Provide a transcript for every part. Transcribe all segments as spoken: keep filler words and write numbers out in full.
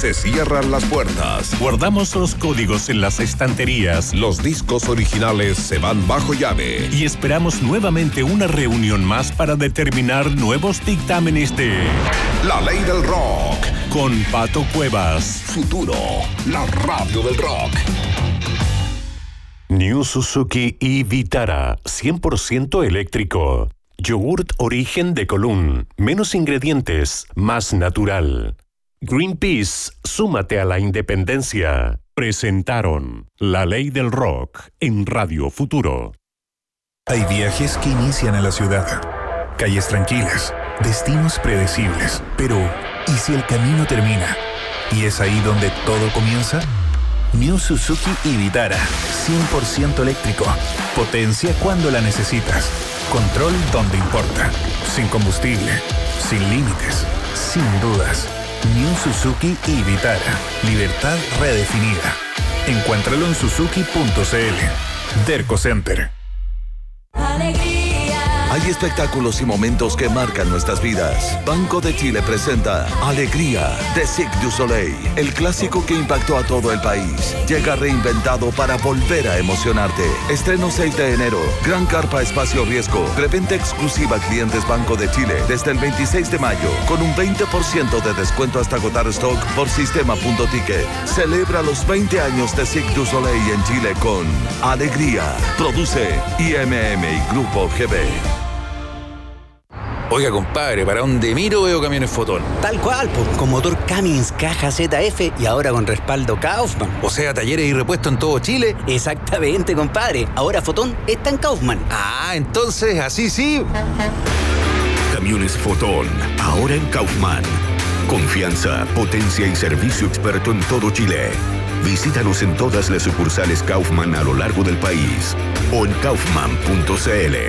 Se cierran las puertas. Guardamos los códigos en las estanterías. Los discos originales se van bajo llave. Y esperamos nuevamente una reunión más para determinar nuevos dictámenes de La Ley del Rock. Con Pato Cuevas. Futuro, la radio del rock. New Suzuki e-Vitara, cien por ciento eléctrico. Yogurt origen de Colún. Menos ingredientes, más natural. Greenpeace, súmate a la independencia. Presentaron La Ley del Rock en Radio Futuro. Hay viajes que inician en la ciudad. Calles tranquilas, destinos predecibles. Pero, ¿y si el camino termina? ¿Y es ahí donde todo comienza? New Suzuki e-Vitara, cien por ciento eléctrico. Potencia cuando la necesitas. Control donde importa. Sin combustible, sin límites, sin dudas. New Suzuki e-Vitara. Libertad redefinida. Encuéntralo en suzuki punto c l. Derco Center. Hay espectáculos y momentos que marcan nuestras vidas. Banco de Chile presenta Alegría de Cirque du Soleil, el clásico que impactó a todo el país. Llega reinventado para volver a emocionarte. Estreno seis de enero. Gran carpa espacio riesgo. Preventa exclusiva a clientes Banco de Chile desde el veintiséis de mayo con un veinte por ciento de descuento hasta agotar stock por sistema punto ticket. Celebra los veinte años de Cirque du Soleil en Chile con Alegría. Produce I M M y Grupo G B. Oiga, compadre, para donde miro veo camiones Fotón. Tal cual, pues, con motor Cummins, caja Z F y ahora con respaldo Kaufman. O sea, talleres y repuestos en todo Chile. Exactamente, compadre. Ahora Fotón está en Kaufman. Ah, entonces, así sí. Camiones Fotón, ahora en Kaufman. Confianza, potencia y servicio experto en todo Chile. Visítanos en todas las sucursales Kaufman a lo largo del país o en kaufman punto c l.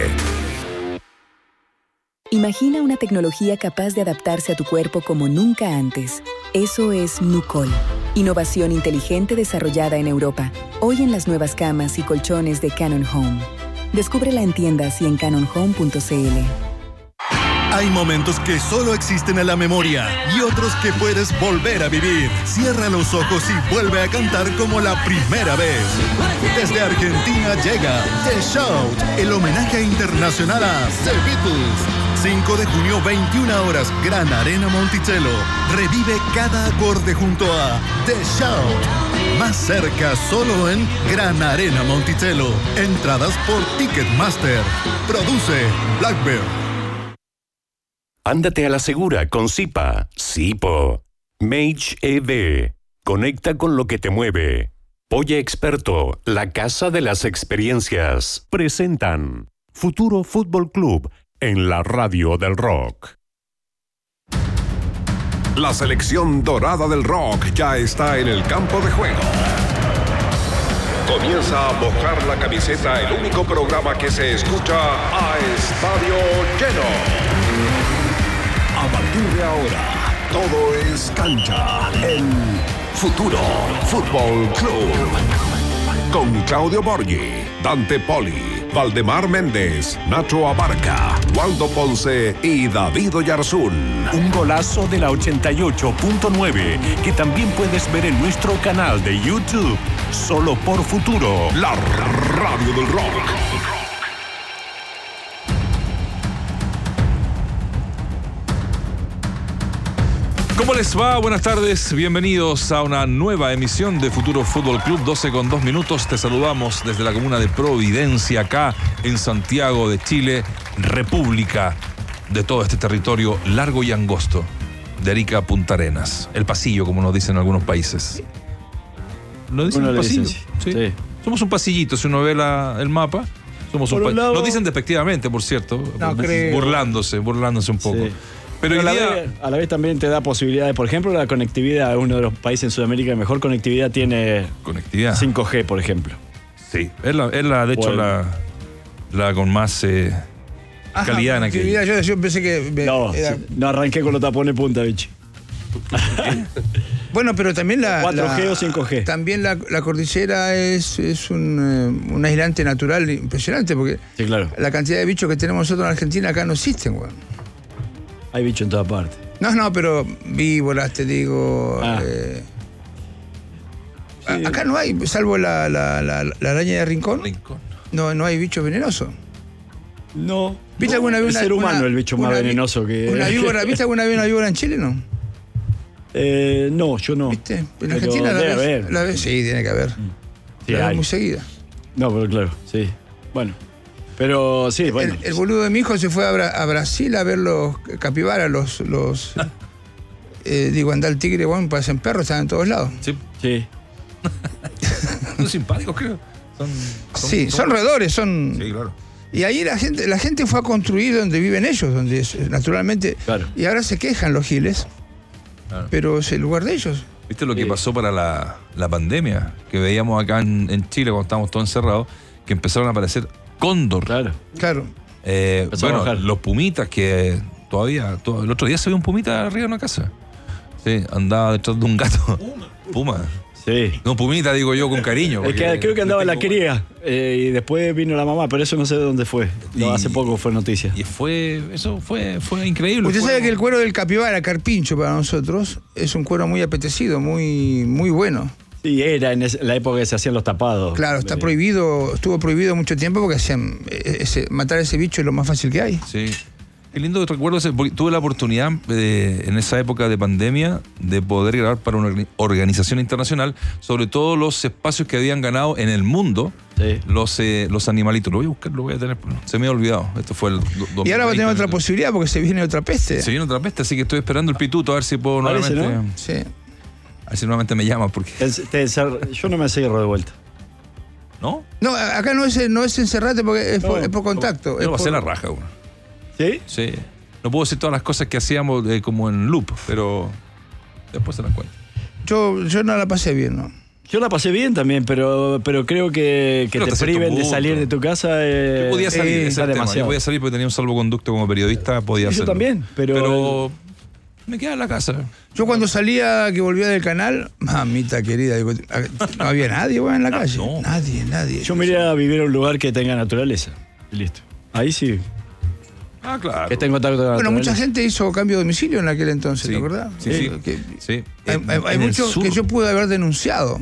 Imagina una tecnología capaz de adaptarse a tu cuerpo como nunca antes. Eso es Nucol. Innovación inteligente desarrollada en Europa. Hoy en las nuevas camas y colchones de Canon Home. Descúbrela en tiendas y en canon home punto c l. Hay momentos que solo existen en la memoria y otros que puedes volver a vivir. Cierra los ojos y vuelve a cantar como la primera vez. Desde Argentina llega The Shout, el homenaje internacional a The Beatles. cinco de junio, veintiuna horas, Gran Arena Monticello. Revive cada acorde junto a The Shout. Más cerca, solo en Gran Arena Monticello. Entradas por Ticketmaster. Produce Blackbird. Ándate a la segura con Zipa. Zipo. Mage E V. Conecta con lo que te mueve. Polla Experto, la casa de las experiencias. Presentan Futuro Fútbol Club en la radio del rock. La selección dorada del rock ya está en el campo de juego. Comienza a mojar la camiseta, el único programa que se escucha a estadio lleno. A partir de ahora, todo es cancha en Futuro Fútbol Club. Con Claudio Borghi, Dante Poli, Valdemar Méndez, Nacho Abarca, Waldo Ponce y David Oyarzún. Un golazo de la ochenta y ocho punto nueve que también puedes ver en nuestro canal de YouTube. Solo por Futuro, la radio del rock. ¿Cómo les va? Buenas tardes, bienvenidos a una nueva emisión de Futuro Fútbol Club, doce con dos minutos. Te saludamos desde la comuna de Providencia, acá en Santiago de Chile, república de todo este territorio largo y angosto, de Arica a Punta Arenas. El pasillo, como nos dicen algunos países. ¿Lo dicen el pasillo? Dicen, sí. Sí. Somos un pasillito, si uno ve la, el mapa. Somos un, un pa- lado... Nos dicen despectivamente, por cierto, no, creo. burlándose, burlándose un poco. Sí. Pero, Pero a, la día... vez, a la vez también te da posibilidades. Por ejemplo, la conectividad es uno de los países en Sudamérica que mejor conectividad tiene. Conectividad. cinco G, por ejemplo. Sí, es la, es la de hecho, bueno. la, la con más eh, Ajá, calidad en aquel. Yo, yo pensé que. Me, no, era... no arranqué con los tapones punta, bicho. Bueno, pero también la. cuatro G la, o cinco G. También la, la cordillera es, es un, un aislante natural impresionante, porque sí, claro. la cantidad de bichos que tenemos nosotros en Argentina acá no existen, güey. Hay bichos en todas partes. No, no, pero víboras, te digo. Ah. Eh, sí. Acá no hay, salvo la, la, la, la araña de Rincón. Rincón. No, no hay bicho venenoso. No. ¿Viste no, alguna vez el una, ser humano una, el bicho más una, venenoso que. Una víbora, ¿viste alguna vez una víbora en Chile, no? Eh, no, yo no. ¿Viste? En Pero Argentina la debe ves, haber. la ves. Sí, tiene que haber. Sí, la ves hay. muy seguida. No, pero claro, sí. Bueno. Pero sí, bueno. El, el boludo de mi hijo se fue a, Bra a Brasil a ver los capibaras, los. los eh, digo, andar el tigre, bueno, parecen perros, están en todos lados. Sí. Sí. Son simpáticos, creo. Son, son, sí, son, son roedores, son. Sí, claro. Y ahí la gente, la gente fue a construir donde viven ellos, donde es, naturalmente. Claro. Y ahora se quejan los giles. Claro. Pero es el lugar de ellos. ¿Viste lo que sí. pasó para la, la pandemia? Que veíamos acá en, en Chile cuando estábamos todos encerrados, que empezaron a aparecer cóndor. Claro. Claro. Eh, bueno, los pumitas que todavía, todo, el otro día se vio un pumita arriba de una casa. Sí, andaba detrás de un gato. Puma. Puma. Sí. No, pumita, digo yo, con cariño. Es que creo que andaba en la cría eh, y después vino la mamá, pero eso no sé de dónde fue. No, Y- hace poco fue noticia. Y fue, eso fue, fue increíble. Usted Fue sabe como- que el cuero del capibara, carpincho para nosotros, es un cuero muy apetecido, muy, muy bueno. Sí, era en ese- la época que se hacían los tapados. Claro, está Eh, prohibido, estuvo prohibido mucho tiempo porque hacían, ese, matar a ese bicho es lo más fácil que hay. Sí. Qué lindo recuerdo ese, porque tuve la oportunidad eh, en esa época de pandemia de poder grabar para una orga- organización internacional sobre todos los espacios que habían ganado en el mundo Sí. los, eh, los animalitos. Lo voy a buscar, lo voy a tener. pero Se me ha olvidado. Esto fue el do- dos mil Y ahora va a tener veinte. otra posibilidad porque se viene otra peste. Se viene otra peste, así que estoy esperando el pituto a ver si puedo Parece, nuevamente. ¿no? Sí. A ver si nuevamente me llama, porque. te- te encer- yo no me cierro de vuelta. ¿No? No, acá no es, no es encerrarte porque es, No, por, es por contacto. es No, va a por- ser la raja, güey. ¿Sí? Sí. No puedo decir todas las cosas que hacíamos eh, como en loop, pero después se las cuento. Yo, yo no la pasé bien, ¿no? Yo la pasé bien también, pero, pero creo que, que Pero te hasta cierto priven de punto. salir de tu casa. Eh, Yo podía salir, eh, ese es está el tema. Yo demasiado. podía salir porque tenía un salvoconducto como periodista, podía Sí, yo hacerlo. también, pero- Pero me quedaba en la casa. Yo cuando salía, que volvía del canal, mamita querida, digo, no había nadie, güey, en la calle. no. Nadie, nadie. Yo me iría a vivir a un lugar que tenga naturaleza. Y listo. Ahí sí. Ah, claro. Que tengo contacto con la Bueno, mucha naturaleza. gente hizo cambio de domicilio en aquel entonces, Sí, ¿te acordás? sí, sí. Que- Sí. hay En- hay- hay en el muchos sur. que yo pude haber denunciado.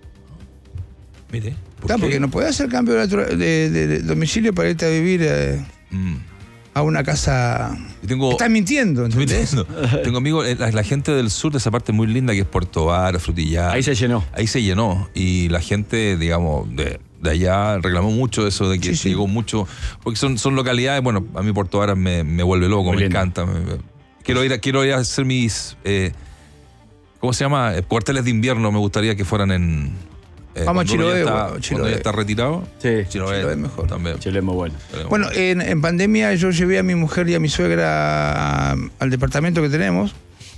Mire. ¿por Claro, qué? porque no podés hacer cambio de, natura- de- de- de domicilio para irte a vivir eh, Mm. a una casa. Yo tengo. Estás mintiendo, Estoy ¿entendés? mintiendo. Tengo amigos, eh, la, la gente del sur de esa parte muy linda que es Puerto Vara, Frutillar. Ahí se llenó. Ahí se llenó. Y la gente, digamos, de, de allá reclamó mucho eso de que Sí, sí. llegó mucho. Porque son, son localidades, bueno, a mí Puerto Vara me, me vuelve loco, Muy me lindo. encanta. me- me- quiero, ir a, quiero ir a hacer mis. eh, ¿Cómo se llama? Eh, Cuarteles de invierno me gustaría que fueran en. eh, Vamos a cuando uno ya Chiloé, está- bueno, Cuando Chiloé. ya está retirado. Sí. Chiloé, Chiloé mejor. También. Chile es muy bueno. Bueno, en, en pandemia yo llevé a mi mujer y a mi suegra a- al departamento que tenemos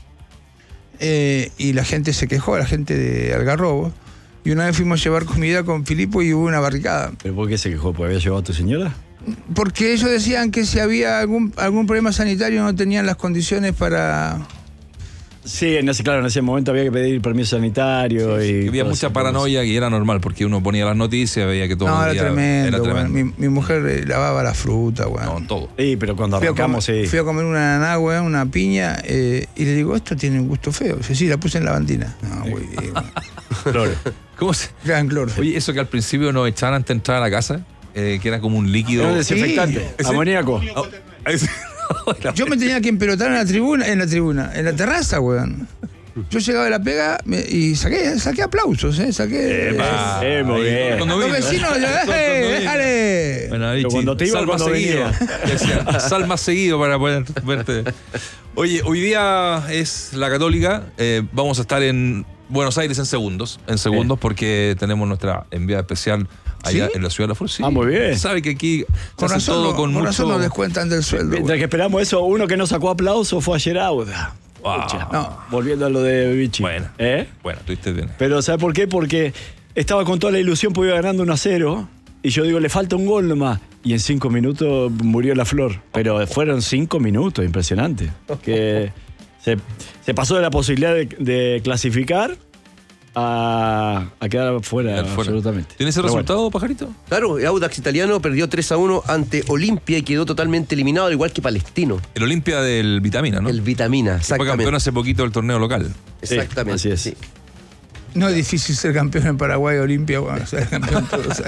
eh, y la gente se quejó, la gente de Algarrobo. Y una vez fuimos a llevar comida con Filipo y hubo una barricada. ¿Pero por qué se quejó? ¿Porque había llevado a tu señora? Porque ellos decían que si había algún, algún problema sanitario no tenían las condiciones para... Sí, en ese, claro, en ese momento había que pedir permiso sanitario y. Había todas mucha esas paranoia y era normal porque uno ponía las noticias, veía que todo No, el era día tremendo. era bueno. tremendo. Mi, mi mujer eh, lavaba la fruta, bueno. No, todo. cosas. Sí, pero cuando Fui a, arrancamos, comer, sí. fui a comer una naná, weón, una piña, eh, y le digo, esto tiene un gusto feo. Dice, sí, la puse en lavandina. No, güey, digo, Cloro. ¿Cómo se? gran cloro. Oye, eso que al principio nos echaban antes de entrar a la casa, eh, que era como un líquido. Era un desinfectante. Sí. Amoníaco. Oh, ese- Yo me tenía que empelotar en la tribuna, en la tribuna, en la terraza, weón. Yo llegaba de la pega me- y saqué, saqué aplausos, ¿eh? Saqué. Epa, eh, muy bien. Cuando Los vino. vecinos, Cuando ¡eh, vino. déjale! Bueno, ahí, Pero chi, cuando te iba, sal más cuando seguido. venía. Decía, sal más seguido para poder verte. Oye, hoy día es la Católica. eh, vamos a estar en Buenos Aires en segundos. En segundos porque tenemos nuestra enviada especial allá ¿Sí? en la ciudad de la Fuerza. Ah, muy bien. Sabe que aquí Con se hace razón, todo no, con con mucho... razón nos descuentan del sueldo. Mientras weón. que esperamos eso, uno que no sacó aplauso fue ayer Auda. Wow. Pucha, No. Volviendo a lo de Vichy. Bueno. ¿Eh? Bueno, tuviste bien. Pero ¿sabes por qué? Porque estaba con toda la ilusión, porque iba ganando uno a cero. Y yo digo, le falta un gol nomás. Y en cinco minutos murió la flor. Pero fueron cinco minutos, impresionante. Que se, se pasó de la posibilidad de, de clasificar a, a quedar fuera, Quedar fuera. absolutamente. ¿Tiene ese Pero resultado, bueno. Pajarito? Claro, el Audax italiano perdió tres a uno ante Olimpia y quedó totalmente eliminado, al igual que Palestino. El Olimpia del Vitamina, ¿no? El Vitamina, Fue exactamente. campeón hace poquito del torneo local. Exactamente. Sí, así es. sí. No es difícil ser campeón en Paraguay, Olimpia, bueno, ser campeón todos.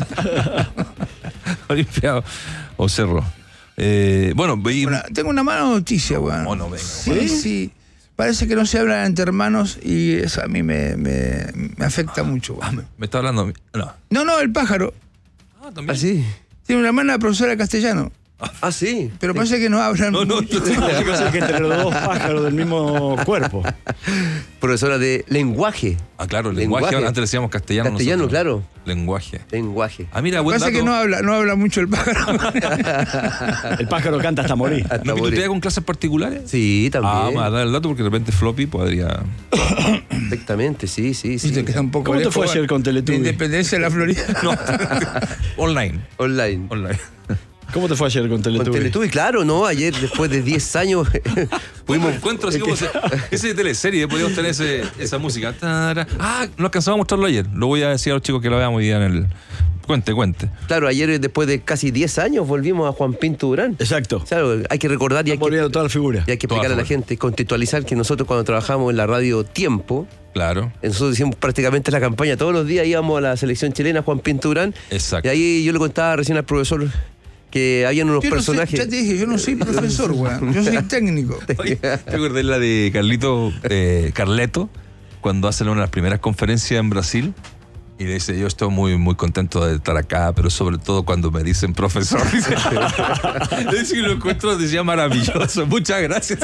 Olimpia o Cerro. Eh, bueno, y... Bueno, tengo una mala noticia, weón. Oh, no, venga. Sí, sí. Parece que no se hablan entre hermanos y eso a mí me, me, me afecta mucho, weón. Me está hablando a mí. No. No, no, el pájaro. Ah, también. ¿Ah, sí? Tiene una hermana profesora de castellano. Ah, sí. Pero parece que no hablan No, no, mucho. no, no. Lo que pasa es que entre los dos pájaros del mismo cuerpo. Profesora de lenguaje. Ah, claro, el lenguaje. Lenguaje. Antes le decíamos castellano. Castellano, nosotros. claro. Lenguaje. Lenguaje. Ah, mira, buen Parece dato. que no habla, no habla mucho el pájaro. El pájaro canta hasta morir. Hasta ¿No que tú morir. te con clases particulares? Sí, Ah, también. me va a dar el dato porque de repente Floppy podría... Perfectamente, sí, sí, Sí, sí. te queda un poco ¿Cómo te lejos, fue ayer con de Teletubby? Independencia de la Florida. No. Online. Online. Online. ¿Cómo te fue ayer con Con Teletubby? Teletubby, claro, ¿no? Ayer, después de diez años, Pudimos pudimos... encuentro así como ese, ese de teleserie, podíamos tener ese, esa música. Tara. Ah, no alcanzamos a mostrarlo ayer. Lo voy a decir a los chicos que lo veamos hoy día en el. Cuente, cuente. Claro, ayer, después de casi diez años, volvimos a Juan Pinto Durán. Exacto. Claro, hay que recordar y hay que, Volviendo toda la figura. y hay que Toda explicar a la la gente, contextualizar que nosotros cuando trabajamos en la radio Tiempo, Claro. nosotros hicimos prácticamente la campaña, todos los días íbamos a la selección chilena, Juan Pinto Durán. Exacto. Y ahí yo le contaba recién al profesor que habían unos Yo no soy- personajes... ya te dije, yo no soy profesor, weón. Yo soy técnico. Oye, ¿te acordás la de Carlito, eh, Carleto, cuando hacen una de las primeras conferencias en Brasil? Y le dice, yo estoy muy, muy contento de estar acá, pero sobre todo cuando me dicen profesor. Dice, dice que lo encuentro, decía maravilloso. Muchas gracias.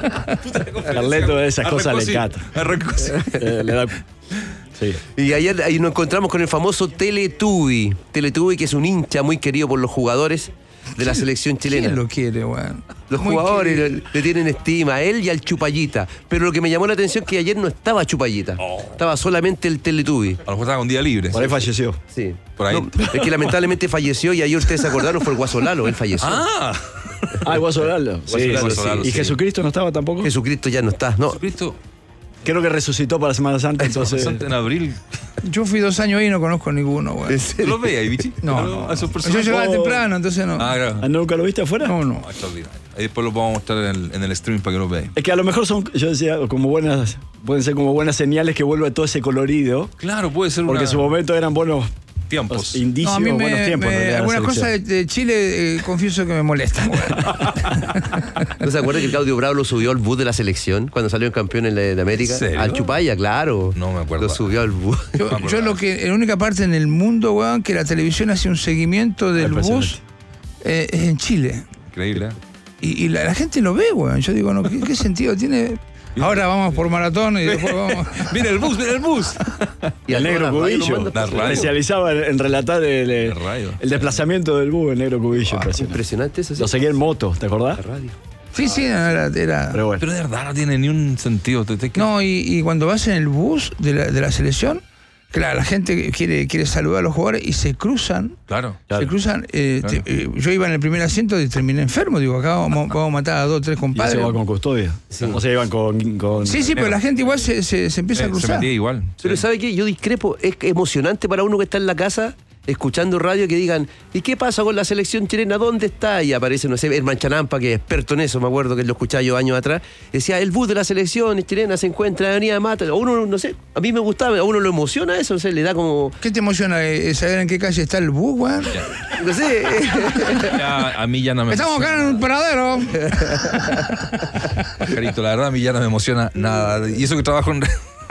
Carleto, esas cosas Arrancó le así, encanta. arrancó así. Eh, le da... Sí. Y ayer ahí nos encontramos con el famoso Teletubby. Teletubby, que es un hincha muy querido por los jugadores de la selección chilena. ¿Quién lo quiere, weón? Los Muy jugadores querido. le, le tienen estima a él y al Chupallita. Pero lo que me llamó la atención es que ayer no estaba Chupallita. Estaba solamente el Teletubby. A lo mejor estaba un día libre. Por ahí falleció. Sí. Por ahí. No, es que lamentablemente falleció y ayer ustedes se acordaron, fue el Guaso Lalo, él falleció. Ah, Ah, el Guaso Lalo. Sí, Lalo, sí, sí. sí. ¿Y Sí. Jesucristo no estaba tampoco? Jesucristo ya no está. No, Jesucristo. Creo que resucitó para Semana Santa, entonces... En abril. Yo fui dos años ahí y no conozco ninguno, weón. ¿Tú lo ves ahí, bichi? No, Pero no. a esos Yo personajes- llegaba Oh. temprano, entonces no. Ah, claro. ¿Ah, ¿Nunca lo viste afuera? No, no. Ah, extraordinario. Ahí después lo vamos a mostrar en el, en el stream para que lo veáis. Es que a lo mejor son, yo decía, como buenas, pueden ser como buenas señales que vuelve todo ese colorido. Claro, puede ser Porque una... en su momento eran buenos tiempos. indicios, No, a mí me, buenos tiempos. me- en realidad, la algunas cosas selección. de, de Chile, eh, confieso que me molestan, weón. ¿no se acuerda que Claudio Bravo lo subió al bus de la selección cuando salió campeón en la, de América? ¿En serio? Al Chupaya, claro. No me acuerdo. Lo subió al bus. Yo, yo lo que, la única parte en el mundo, weón, que la televisión hace un seguimiento del Impresionante. bus eh, es en Chile. Increíble. ¿eh? Y, y la, la gente lo ve, weón. Yo digo, no, ¿qué, qué sentido tiene? Ahora vamos por maratón y después vamos. Mira el bus, mira el bus. Y el negro Cubillo, La radio. especializaba en, en relatar el, eh, La radio. el desplazamiento del bus, el negro Cubillo. Ah, impresionante. impresionante eso. Sí. Lo seguía en moto, ¿te acordás? La radio. Sí, sí, era. era- Pero bueno. Pero de verdad no tiene ni un sentido. Te- te- No, y, y cuando vas en el bus de la, de la selección, claro, la gente quiere, quiere saludar a los jugadores y se cruzan. Claro. Se cruzan. eh, Claro. te- eh, yo iba en el primer asiento y terminé enfermo. Digo, acá vamos, vamos a matar a dos o tres Y compadres. se va con custodia. O sea, iban con... con Sí, sí, pero la gente igual se, se, se empieza Eh, a se cruzar. metía igual. Pero Sí. ¿sabe qué? Yo discrepo. Es emocionante para uno que está en la casa escuchando radio que digan, ¿y qué pasa con la selección chilena? ¿Dónde está? Y aparece, no sé, Herman Chanampa, que es experto en eso, me acuerdo que lo escuchaba yo años atrás, decía, el bus de la selección chilena se encuentra en la Avenida Mata. A uno, no sé, a mí me gustaba, a uno lo emociona eso, no sé, le da como, ¿Qué te emociona eh, saber en qué calle está el bus, weón? no sé. Ya, a mí ya no me Estamos acá en un paradero. Pajarito, la verdad a mí ya no me emociona nada. Y eso que trabajo en...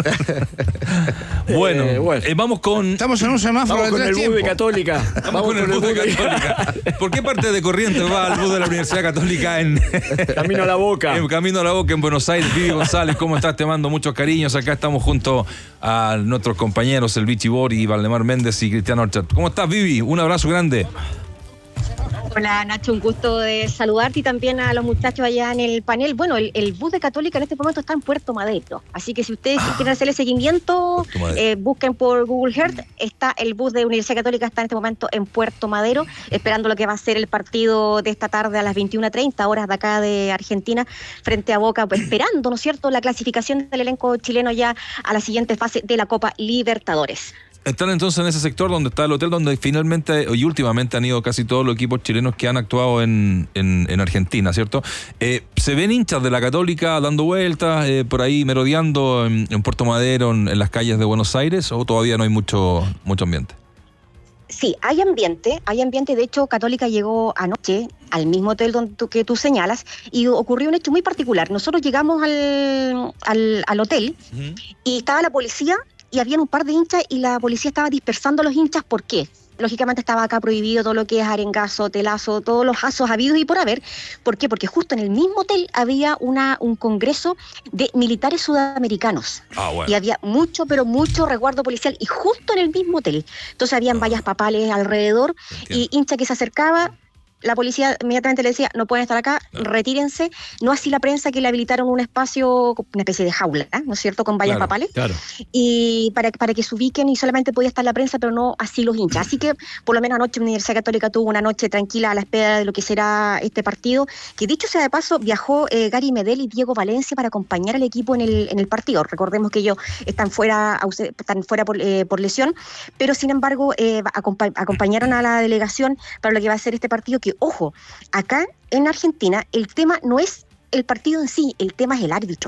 bueno, Eh, bueno. eh, vamos con... Estamos en un semáforo Vamos de con tres el bus de tiempos. Católica. Vamos con el bus de Católica. ¿Por qué parte de Corrientes va al bus de la Universidad Católica en... Camino a la Boca. En Camino a la Boca en Buenos Aires? Vivi González, ¿cómo estás? Te mando muchos cariños. Acá estamos junto a nuestros compañeros, el Vichy Bori, Valdemar Méndez y Cristiano Orchat. ¿Cómo estás, Vivi? Un abrazo grande. Hola Nacho, un gusto de saludarte y también a los muchachos allá en el panel. Bueno, el, el bus de Católica en este momento está en Puerto Madero, así que si ustedes ah, quieren hacerle seguimiento, eh, busquen por Google Earth. Está el bus de Universidad Católica, está en este momento en Puerto Madero, esperando lo que va a ser el partido de esta tarde a las veintiuna treinta horas de acá de Argentina, frente a Boca, pues, esperando, ¿no es cierto?, la clasificación del elenco chileno ya a la siguiente fase de la Copa Libertadores. Están entonces en ese sector donde está el hotel, donde finalmente y últimamente han ido casi todos los equipos chilenos que han actuado en, en, en Argentina, ¿cierto? Eh, ¿Se ven hinchas de la Católica dando vueltas, eh, por ahí merodeando en, en Puerto Madero, en, en las calles de Buenos Aires, o todavía no hay mucho, mucho ambiente? Sí, hay ambiente, hay ambiente. De hecho, Católica llegó anoche al mismo hotel donde tú, que tú señalas, y ocurrió un hecho muy particular. Nosotros llegamos al, al, al hotel uh-huh. y estaba la policía y había un par de hinchas y la policía estaba dispersando a los hinchas. ¿Por qué? Lógicamente estaba acá prohibido todo lo que es arengazo, telazo, todos los asos habidos y por haber. ¿Por qué? Porque justo en el mismo hotel había una, un congreso de militares sudamericanos. Ah, bueno. Y había mucho, pero mucho resguardo policial y justo en el mismo hotel. Entonces habían ah. vallas papales alrededor. Entiendo. Y hincha que se acercaba, la policía inmediatamente le decía, no pueden estar acá, claro. retírense. No así la prensa, que le habilitaron un espacio, una especie de jaula, ¿eh? ¿no es cierto?, con vallas claro, papales. Claro. Y para, para que se ubiquen, y solamente podía estar la prensa, pero no así los hinchas. Así que, por lo menos anoche, la Universidad Católica tuvo una noche tranquila a la espera de lo que será este partido, que dicho sea de paso, viajó eh, Gary Medel y Diego Valencia para acompañar al equipo en el, en el partido. Recordemos que ellos están fuera, están fuera por, eh, por lesión, pero sin embargo, eh, acompa- acompañaron a la delegación para lo que va a ser este partido, que ojo, acá en Argentina el tema no es el partido en sí, el tema es el árbitro.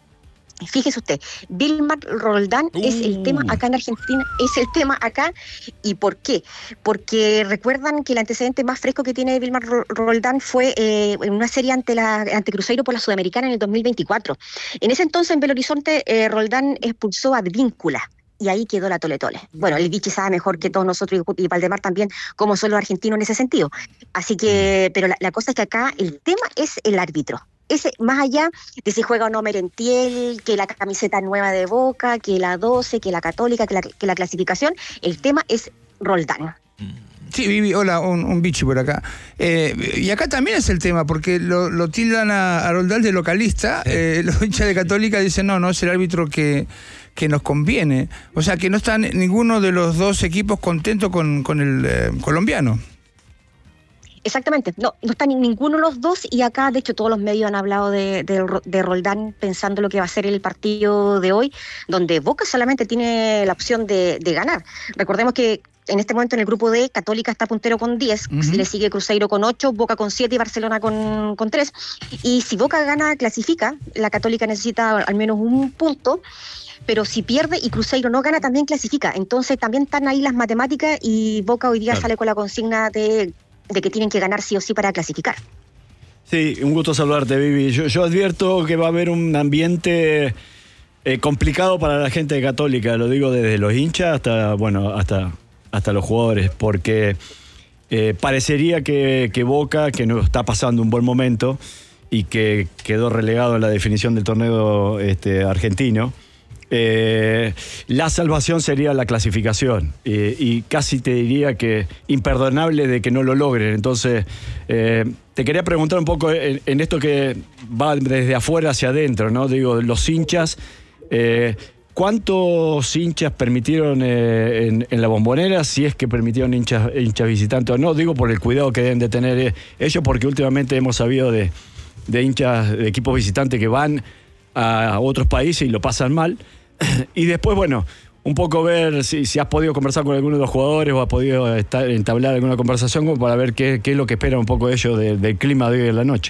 Fíjese usted, Vilmar Roldán uh. es el tema acá en Argentina, es el tema acá. ¿Y por qué? Porque recuerdan que el antecedente más fresco que tiene Vilmar Roldán fue eh, en una serie ante la ante Cruzeiro por la Sudamericana en el dos mil veinticuatro. En ese entonces en Belo Horizonte eh, Roldán expulsó a Advíncula. Y ahí quedó la tole tole. Bueno, el Vichy sabe mejor que todos nosotros, y Valdemar también, cómo son los argentinos en ese sentido. Así que, pero la, la cosa es que acá el tema es el árbitro. Ese, más allá de si juega o no Merentiel, que la camiseta nueva de Boca, que la doce, que la Católica, que la, que la clasificación, el tema es Roldán. Sí, Vivi, hola, un, un bichi por acá. Eh, y acá también es el tema, porque lo, lo tildan a, a Roldán de localista. Eh, los hinchas de Católica dicen, no, no es el árbitro que, que nos conviene. O sea, que no están ninguno de los dos equipos contentos con, con el eh, colombiano. Exactamente, no, no están ninguno de los dos, y acá de hecho todos los medios han hablado de, de, de Roldán pensando lo que va a ser el partido de hoy, donde Boca solamente tiene la opción de, de ganar. Recordemos que en este momento en el grupo D, Católica está puntero con diez, uh-huh. le sigue Cruzeiro con ocho, Boca con siete y Barcelona con, con tres. Y si Boca gana, clasifica, la Católica necesita al menos un punto, pero si pierde y Cruzeiro no gana, también clasifica. Entonces también están ahí las matemáticas, y Boca hoy día claro. sale con la consigna de... de que tienen que ganar sí o sí para clasificar. Sí, un gusto saludarte, Vivi. Yo, yo advierto que va a haber un ambiente eh, complicado para la gente de Católica, lo digo desde los hinchas hasta, bueno, hasta, hasta los jugadores, porque eh, parecería que, que Boca, que no está pasando un buen momento y que quedó relegado en la definición del torneo este, argentino, Eh, la salvación sería la clasificación, eh, y casi te diría que imperdonable de que no lo logren. Entonces eh, te quería preguntar un poco en, en esto que va desde afuera hacia adentro, ¿no? Digo, los hinchas, eh, ¿cuántos hinchas permitieron eh, en, en la Bombonera? Si es que permitieron hinchas, hinchas visitantes o no, digo por el cuidado que deben de tener eh, ellos, porque últimamente hemos sabido de, de hinchas de equipos visitantes que van a otros países y lo pasan mal. Y después, bueno, un poco ver si, si has podido conversar con alguno de los jugadores o has podido estar, entablar alguna conversación como para ver qué, qué es lo que esperan un poco ellos de, del clima de hoy en la noche.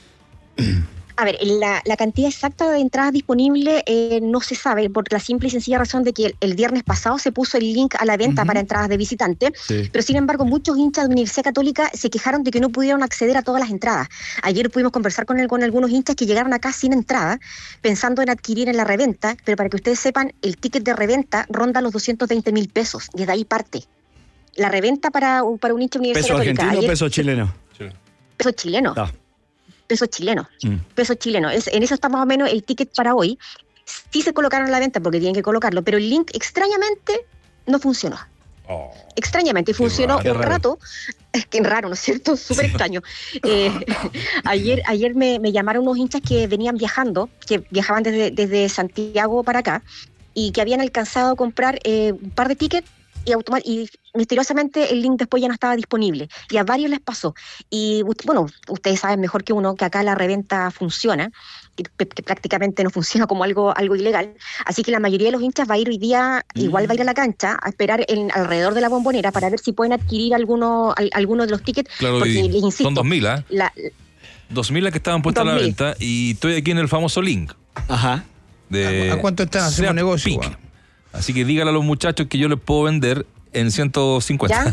A ver, la, la cantidad exacta de entradas disponibles eh, no se sabe, por la simple y sencilla razón de que el, el viernes pasado se puso el link a la venta uh-huh. para entradas de visitante, sí. pero sin embargo muchos hinchas de la Universidad Católica se quejaron de que no pudieron acceder a todas las entradas. Ayer pudimos conversar con, el, con algunos hinchas que llegaron acá sin entrada, pensando en adquirir en la reventa, pero para que ustedes sepan, el ticket de reventa ronda los doscientos veinte mil pesos, y de ahí parte. La reventa para, para un hincha de la Universidad ¿Peso Católica. argentino Ayer, o peso chileno? Peso chileno. Ah. Peso chileno, mm. peso chileno. Es, en eso está más o menos el ticket para hoy. Sí se colocaron a la venta porque tienen que colocarlo, pero el link extrañamente no funcionó. Oh, extrañamente, y funcionó raro, un rato. Es que raro, ¿no es cierto? Súper extraño. Eh, ayer ayer me, me llamaron unos hinchas que venían viajando, que viajaban desde, desde Santiago para acá, y que habían alcanzado a comprar eh, un par de tickets y, automa- y misteriosamente el link después ya no estaba disponible. Y a varios les pasó. Y bueno, ustedes saben mejor que uno que acá la reventa funciona, que, que prácticamente no funciona como algo, algo ilegal. Así que la mayoría de los hinchas va a ir hoy día, mm. igual va a ir a la cancha a esperar en, alrededor de la Bombonera para ver si pueden adquirir alguno, al, algunos de los tickets. Claro, porque, y les insisto, son dos mil, ¿eh? La, dos mil las que estaban puestas a la venta y estoy aquí en el famoso link. Ajá. De ¿A cuánto están? Hacemos negocio. Bueno. Así que dígale a los muchachos que yo les puedo vender en ciento cincuenta.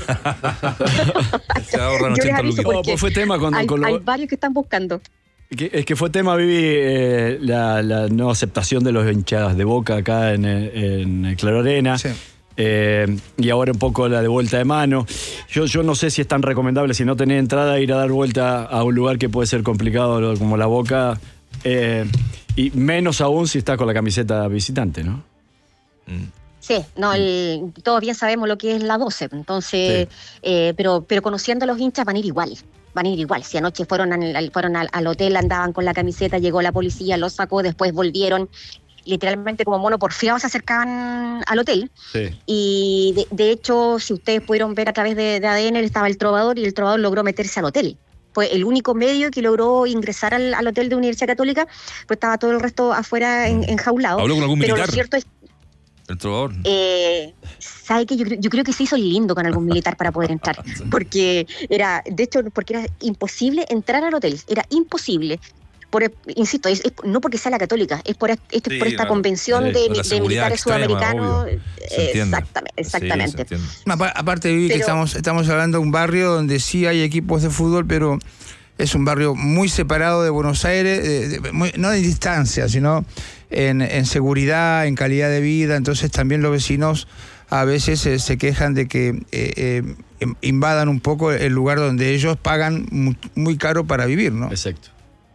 Se ahorran ochenta lucas. Oh, pues fue tema cuando hay, con lo... hay varios que están buscando. Que, es que fue tema, Vivi, eh, la, la no aceptación de los hinchadas de Boca acá en, en el Claro Arena. Sí. Eh, y ahora un poco la de vuelta de mano. Yo, yo no sé si es tan recomendable, si no tenés entrada, ir a dar vuelta a un lugar que puede ser complicado como la Boca. Eh, y menos aún si estás con la camiseta visitante, ¿no? Sí, no, el, todos bien sabemos lo que es la doce, entonces, sí. eh, pero, pero conociendo a los hinchas van a ir igual, van a ir igual. Si anoche fueron, al, fueron al, al hotel, andaban con la camiseta, llegó la policía, los sacó, después volvieron, literalmente como mono porfiados se acercaban al hotel. Sí. Y de, de hecho, si ustedes pudieron ver a través de, de A D N, estaba el trovador y el trovador logró meterse al hotel. Fue el único medio que logró ingresar al, al hotel de Universidad Católica, pues estaba todo el resto afuera en, enjaulado. ¿Habló con algún pero militar? Lo cierto es el trovador. Eh, ¿Sabe qué? Yo, yo creo que se hizo lindo con algún militar para poder entrar. Porque era, de hecho, porque era imposible entrar al hotel. Era imposible. Por, insisto, es, es, no porque sea la Católica, es por, es sí, por esta claro. convención sí, de, de militares extrema, sudamericanos. Exactamente. exactamente. Sí, aparte, Vivi, pero, que estamos, estamos hablando de un barrio donde sí hay equipos de fútbol, pero es un barrio muy separado de Buenos Aires, de, de, muy, no en distancia, sino en, en seguridad, en calidad de vida. Entonces también los vecinos a veces eh, se quejan de que eh, eh, invadan un poco el lugar donde ellos pagan muy, muy caro para vivir, ¿no? Exacto.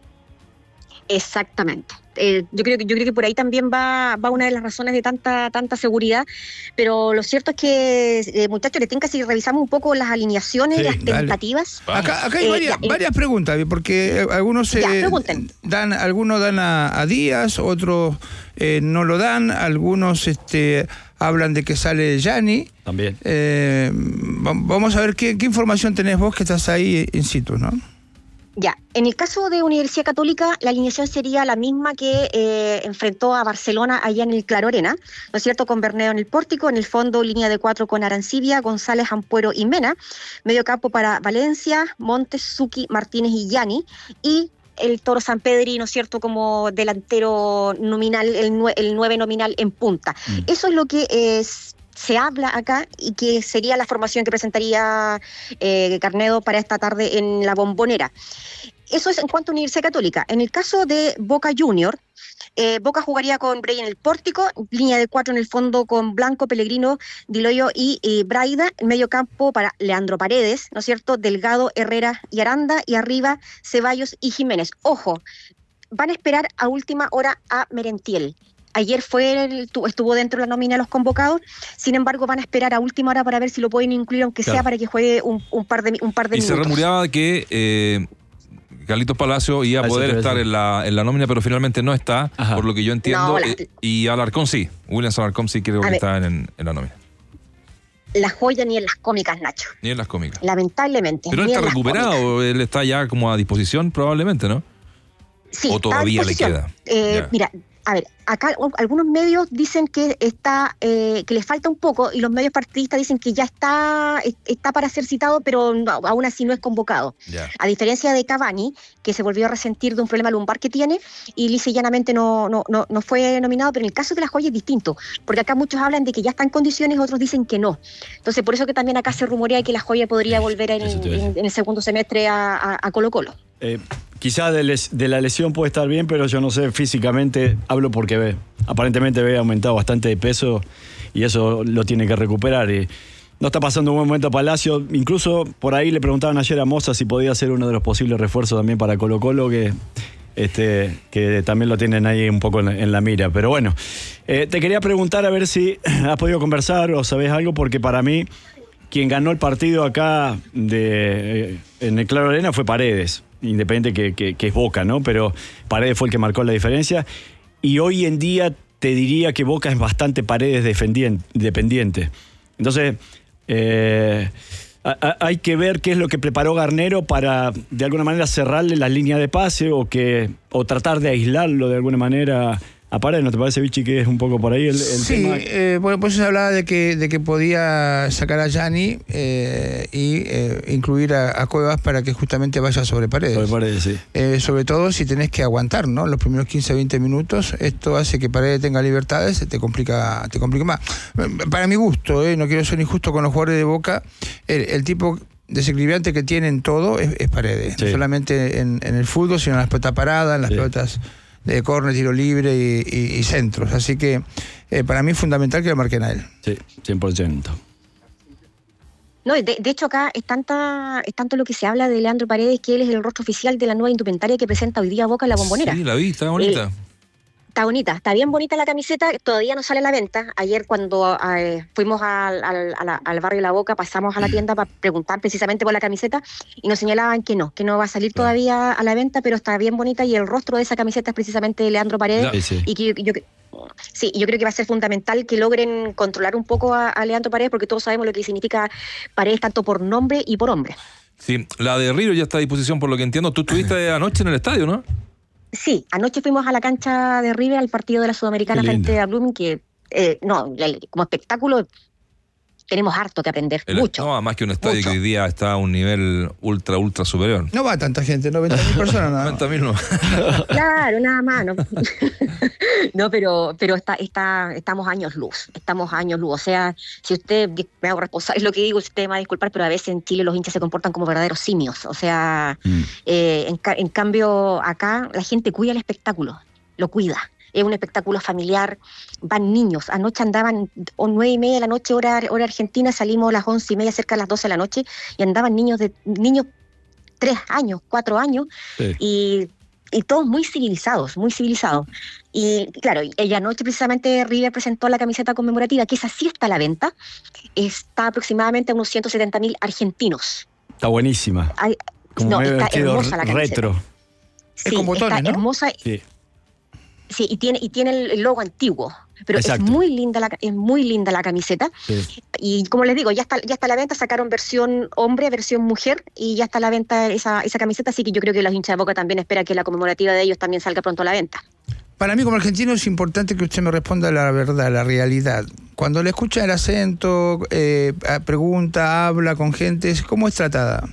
Exactamente. Eh, yo creo que yo creo que por ahí también va, va una de las razones de tanta tanta seguridad, pero lo cierto es que, eh, muchachos, les tengo que si revisamos un poco las alineaciones, sí, las tentativas. Acá, acá hay eh, varias, ya, varias preguntas, porque algunos eh, ya, dan, algunos dan a, a Díaz, otros eh, no lo dan, algunos este, hablan de que sale Gianni. También. Eh, vamos a ver qué, qué información tenés vos que estás ahí in situ, ¿no? Ya, en el caso de Universidad Católica, la alineación sería la misma que eh, enfrentó a Barcelona allá en el Claro Arena, ¿no es cierto? Con Berneo en el pórtico, en el fondo línea de cuatro con Arancibia, González, Ampuero y Mena, medio campo para Valencia, Montes, Zucchi, Martínez y Gianni, y el Toro Sampedri, ¿no es cierto?, como delantero nominal, el, nue- el nueve nominal en punta. Mm. Eso es lo que es... se habla acá y que sería la formación que presentaría eh, Carnedo para esta tarde en la Bombonera. Eso es en cuanto a Universidad Católica. En el caso de Boca Junior, eh, Boca jugaría con Bray en el pórtico, línea de cuatro en el fondo con Blanco, Pellegrino, Diloyo y eh, Braida, medio campo para Leandro Paredes, ¿no es cierto?, Delgado, Herrera y Aranda, y arriba Ceballos y Jiménez. Ojo, van a esperar a última hora a Merentiel. Ayer fue el, estuvo dentro de la nómina de los convocados, sin embargo van a esperar a última hora para ver si lo pueden incluir, aunque claro. sea para que juegue un, un par de, un par de y minutos. Y se rumoreaba que eh, Carlitos Palacio iba a ah, poder estar en la, en la nómina, pero finalmente no está, Ajá. por lo que yo entiendo. No, la, eh, y Alarcón sí, William Alarcón sí creo que ver, está en, en la nómina. La joya ni en las cómicas, Nacho. Ni en las cómicas. Lamentablemente. Pero él está recuperado, él está ya como a disposición probablemente, ¿no? Sí, o todavía le queda. Eh, mira, a ver, acá algunos medios dicen que está eh, que le falta un poco, y los medios partidistas dicen que ya está está para ser citado, pero no, aún así no es convocado. Yeah. A diferencia de Cavani, que se volvió a resentir de un problema lumbar que tiene y lisa y llanamente no, no, no, no fue nominado, pero en el caso de la joya es distinto, porque acá muchos hablan de que ya está en condiciones, otros dicen que no. Entonces, por eso que también acá se rumorea que la joya podría volver en, en, en el segundo semestre a, a, a Colo Colo. Eh, quizá de, les, de la lesión puede estar bien, pero yo no sé, físicamente hablo porque ve. Aparentemente ve aumentado bastante de peso y eso lo tiene que recuperar. Y no está pasando un buen momento a Palacio. Incluso por ahí le preguntaban ayer a Moza si podía ser uno de los posibles refuerzos también para Colo Colo, que, este, que también lo tienen ahí un poco en la, en la mira. Pero bueno, Eh, te quería preguntar a ver si has podido conversar o sabés algo, porque para mí quien ganó el partido acá de, eh, en el Claro Arena fue Paredes, independiente que, que, que es Boca, ¿no? Pero Paredes fue el que marcó la diferencia. Y hoy en día te diría que Boca es bastante Paredes dependiente. Entonces, eh, a, a, hay que ver qué es lo que preparó Garnero para, de alguna manera, cerrarle la línea de pase o, que, o tratar de aislarlo de alguna manera a Paredes. ¿No te parece, Vichy, que es un poco por ahí el, el sí, tema? Sí, eh, bueno, pues se hablaba de que, de que podía sacar a Gianni eh, y eh, incluir a, a Cuevas para que justamente vaya sobre Paredes. Sobre Paredes, sí. Eh, sobre todo si tenés que aguantar, ¿no? Los primeros quince a veinte minutos, esto hace que Paredes tenga libertades, te complica, te complica más. Para mi gusto, eh, no quiero ser injusto con los jugadores de Boca, el, el tipo desequilibrante que tienen todo es, es Paredes. Sí. No solamente en, en el fútbol, sino en las pelotas paradas, en las sí. pelotas de córner, tiro libre y, y, y centros. Así que eh, para mí es fundamental que lo marquen a él. Sí, cien por ciento. No, de, de hecho acá es, tanta, es tanto lo que se habla de Leandro Paredes que él es el rostro oficial de la nueva indumentaria que presenta hoy día Boca en la Bombonera. Sí, la vi, está bonita. Eh, Está bonita, está bien bonita la camiseta, todavía no sale a la venta. Ayer cuando eh, fuimos al, al, a la, al barrio La Boca, pasamos a la tienda para preguntar precisamente por la camiseta y nos señalaban que no, que no va a salir todavía a la venta, pero está bien bonita y el rostro de esa camiseta es precisamente Leandro Paredes. Sí, sí. Y que yo, yo, sí, yo creo que va a ser fundamental que logren controlar un poco a, a Leandro Paredes, porque todos sabemos lo que significa Paredes tanto por nombre y por hombre. Sí, la de River ya está a disposición por lo que entiendo. Tú estuviste anoche en el estadio, ¿no? Sí, anoche fuimos a la cancha de River al partido de la Sudamericana frente a Blooming, que eh, no, como espectáculo tenemos harto que aprender, el, mucho. No, más que un estadio mucho. Que hoy día está a un nivel ultra, ultra superior. No va tanta gente, noventa mil personas nada. noventa mil no. Claro, nada más. No, no pero, pero está, está, estamos años luz, estamos años luz. O sea, si usted, me hago responsable, es lo que digo, usted me va a disculpar, pero a veces en Chile los hinchas se comportan como verdaderos simios. O sea, mm. eh, en, en cambio acá la gente cuida el espectáculo, lo cuida. Es un espectáculo familiar, van niños. Anoche andaban o nueve y media de la noche, hora, hora argentina, salimos a las once y media, cerca de las doce de la noche, y andaban niños de niños tres años, cuatro años, sí. y, y todos muy civilizados, muy civilizados. Y claro, y anoche precisamente River presentó la camiseta conmemorativa, que esa sí está a la venta, está aproximadamente a unos ciento setenta mil argentinos. Está buenísima. Hay, no, está hermosa la camiseta. Retro. Sí, es con botones, está ¿no? hermosa. Sí. Sí, y tiene, y tiene el logo antiguo, pero Exacto. es muy linda la, es muy linda la camiseta. Sí. Y como les digo, ya está, ya está a la venta, sacaron versión hombre, versión mujer, y ya está a la venta esa, esa camiseta, así que yo creo que los hinchas de Boca también esperan que la conmemorativa de ellos también salga pronto a la venta. Para mí como argentino es importante que usted me responda la verdad, la realidad. Cuando le escucha el acento, eh, pregunta, habla con gente, ¿cómo es tratada?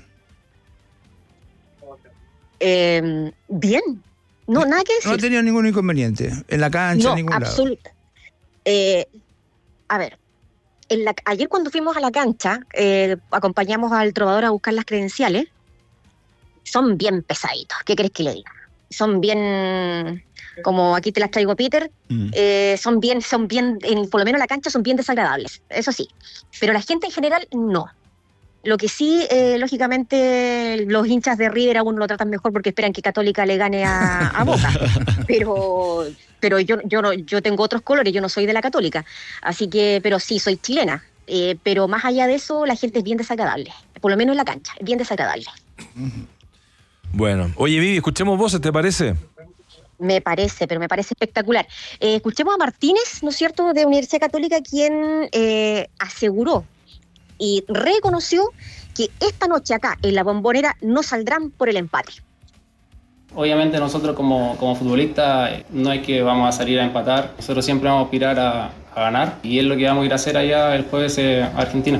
Eh, bien. No, nada que decir. No ha tenido ningún inconveniente en la cancha, no, en ningún absolut- lado. Eh, a ver, en la, ayer cuando fuimos a la cancha, eh, acompañamos al trovador a buscar las credenciales. Son bien pesaditos, ¿qué crees que le diga? Son bien, como aquí te las traigo, Peter, mm. eh, son bien, son bien, en, por lo menos en la cancha son bien desagradables, eso sí. Pero la gente en general, no. Lo que sí, eh, lógicamente, los hinchas de River aún lo tratan mejor porque esperan que Católica le gane a, a Boca. Pero, pero yo, yo, no, yo tengo otros colores, yo no soy de la Católica. Así que, pero sí, soy chilena. Eh, pero más allá de eso, la gente es bien desagradable. Por lo menos en la cancha, es bien desagradable. Bueno, oye, Vivi, escuchemos voces, ¿te parece? Me parece, pero me parece espectacular. Eh, escuchemos a Martínez, ¿no es cierto?, de Universidad Católica, quien eh, aseguró y reconoció que esta noche acá en la Bombonera no saldrán por el empate. Obviamente nosotros como, como futbolistas no es que vamos a salir a empatar, nosotros siempre vamos a aspirar a, a ganar y es lo que vamos a ir a hacer allá el jueves eh, a Argentina.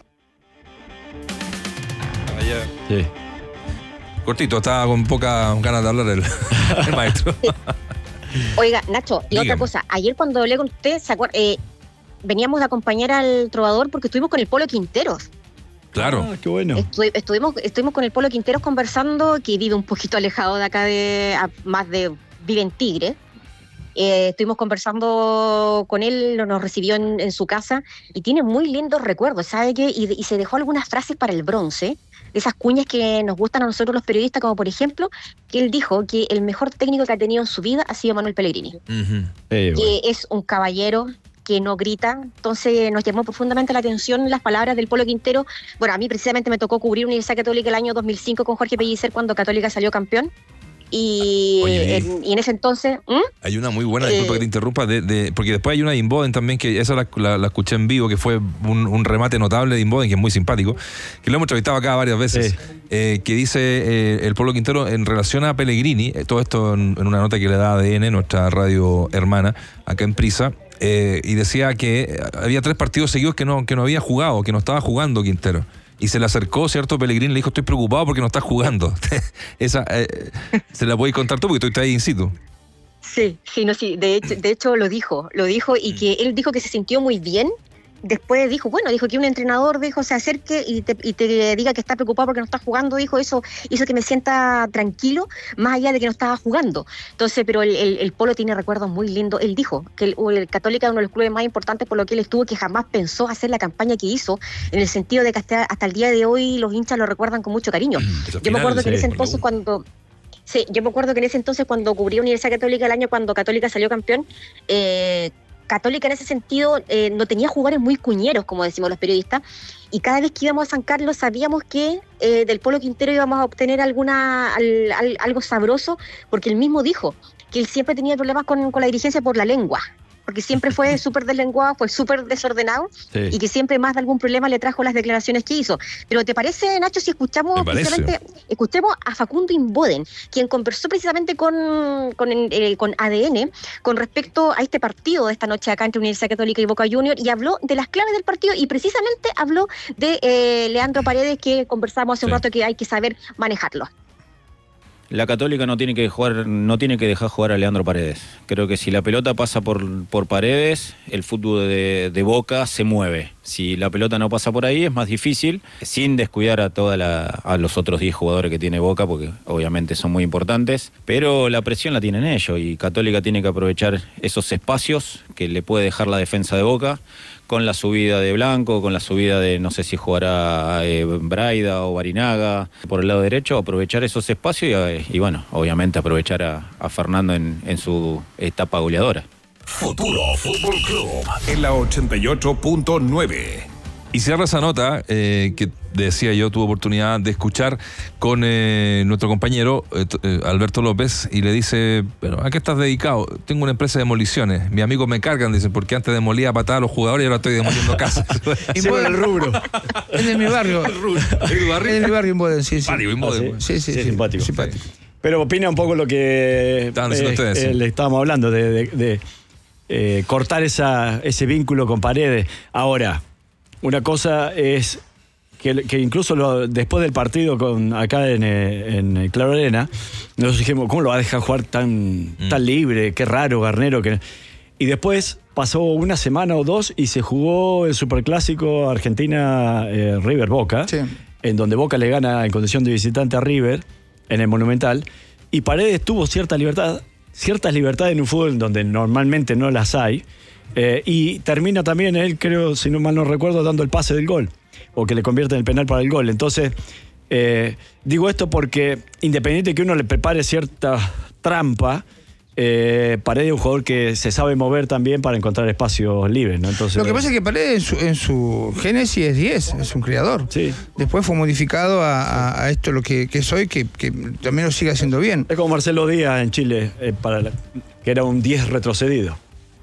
Allá. Sí. Cortito, estaba con poca ganas de hablar el, el maestro. Sí. Oiga, Nacho, y Dígame. Otra cosa, ayer cuando hablé con usted, ¿se acuerda? Eh, veníamos de acompañar al trovador porque estuvimos con el Polo Quinteros. Claro. Ah, qué bueno. Estu- estuvimos, estuvimos con el Polo Quinteros conversando, que vive un poquito alejado de acá, de a, más de vive en Tigre. Eh, estuvimos conversando con él, nos recibió en, en su casa y tiene muy lindos recuerdos, ¿sabe qué? Y, y se dejó algunas frases para el bronce, esas cuñas que nos gustan a nosotros los periodistas, como por ejemplo, que él dijo que el mejor técnico que ha tenido en su vida ha sido Manuel Pellegrini. Uh-huh. Que bueno. Es un caballero, que no grita. Entonces nos llamó profundamente la atención las palabras del Polo Quintero. Bueno, a mí precisamente me tocó cubrir Universidad Católica el año dos mil cinco con Jorge Pellicer cuando Católica salió campeón. Y, Oye, en, y en ese entonces... ¿Mm? Hay una muy buena, disculpa eh, que te interrumpa, de, de, porque después hay una de Inboden también, que esa la, la, la escuché en vivo, que fue un, un remate notable de Inboden, que es muy simpático, que lo hemos entrevistado acá varias veces, sí. eh, que dice eh, el Polo Quintero en relación a Pellegrini, eh, todo esto en, en una nota que le da A D N, nuestra radio hermana, acá en Prisa, eh, y decía que había tres partidos seguidos que no, que no había jugado, que no estaba jugando Quintero. Y se le acercó, ¿cierto? Pellegrini le dijo, estoy preocupado porque no estás jugando. Esa, eh, se la podéis contar tú porque tú estás ahí in situ. Sí, sí, no, sí. De hecho, de hecho lo dijo, lo dijo y que él dijo que se sintió muy bien. Después dijo, bueno, dijo que un entrenador dijo se acerque y te, y te diga que está preocupado porque no está jugando, dijo eso, hizo que me sienta tranquilo, más allá de que no estaba jugando. Entonces, pero el, el, el Polo tiene recuerdos muy lindos. Él dijo que el, el Católica es uno de los clubes más importantes por lo que él estuvo, que jamás pensó hacer la campaña que hizo, en el sentido de que hasta, hasta el día de hoy los hinchas lo recuerdan con mucho cariño. Yo final, me acuerdo que en ese entonces cuando... Sí, yo me acuerdo que en ese entonces cuando cubrí Universidad Católica el año cuando Católica salió campeón, eh, Católica en ese sentido eh, no tenía jugadores muy cuñeros, como decimos los periodistas, y cada vez que íbamos a San Carlos sabíamos que eh, del Polo Quintero íbamos a obtener alguna al, al, algo sabroso, porque él mismo dijo que él siempre tenía problemas con, con la dirigencia por la lengua, porque siempre fue súper deslenguado, fue súper desordenado, sí. Y que siempre más de algún problema le trajo las declaraciones que hizo. Pero ¿te parece, Nacho, si escuchamos precisamente, escuchemos a Facundo Inboden, quien conversó precisamente con, con, eh, con A D N con respecto a este partido de esta noche acá entre Universidad Católica y Boca Juniors, y habló de las claves del partido y precisamente habló de eh, Leandro Paredes, que conversamos hace sí. un rato, que hay que saber manejarlo. La Católica no tiene que jugar, no tiene que dejar jugar a Leandro Paredes. Creo que si la pelota pasa por, por Paredes, el fútbol de, de Boca se mueve. Si la pelota no pasa por ahí es más difícil, sin descuidar a toda la, a los otros diez jugadores que tiene Boca, porque obviamente son muy importantes, pero la presión la tienen ellos y Católica tiene que aprovechar esos espacios que le puede dejar la defensa de Boca, con la subida de Blanco, con la subida de, no sé si jugará eh, Braida o Barinaga por el lado derecho, aprovechar esos espacios y, y bueno, obviamente aprovechar a, a Fernando en, en su etapa goleadora. Futuro Fútbol Club en la ochenta y ocho punto nueve. Y cierra esa nota eh, que decía yo, tuve oportunidad de escuchar con eh, nuestro compañero eh, Alberto López, y le dice, bueno, ¿a qué estás dedicado? Tengo una empresa de demoliciones. Mis amigos me cargan, dicen, porque antes demolía a patada a los jugadores y ahora estoy demoliendo casas. Sí, el rubro. Es de mi barrio. El rubro. ¿El barrio? Es de mi barrio Inboden, sí, sí. Simpático, Inboden. Sí, sí, sí, sí, simpático. simpático. Pero opina un poco lo que Estaban diciendo eh, ustedes. eh, le estábamos hablando, de, de, de eh, cortar esa, ese vínculo con Paredes. Ahora, una cosa es que, que incluso lo, después del partido con acá en, en Claro Arena, nos dijimos, ¿cómo lo va a dejar jugar tan, mm. tan libre? Qué raro, Garnero. Que... Y después pasó una semana o dos y se jugó el Superclásico Argentina eh, River Boca, sí. en donde Boca le gana en condición de visitante a River en el Monumental, y Paredes tuvo cierta libertad, ciertas libertades en un fútbol donde normalmente no las hay. Eh, y termina también él, creo, si no mal no recuerdo, dando el pase del gol, o que le convierte en el penal para el gol. Entonces, eh, digo esto porque, independiente de que uno le prepare cierta trampa, eh, Paredes es un jugador que se sabe mover también para encontrar espacios libres, ¿no? Entonces, lo que pasa es que Paredes en su, en su génesis es diez, es un creador. Sí. Después fue modificado a, a, a esto lo que, que soy, que, que también lo sigue haciendo bien. Es como Marcelo Díaz en Chile, eh, para la, que era un diez retrocedido.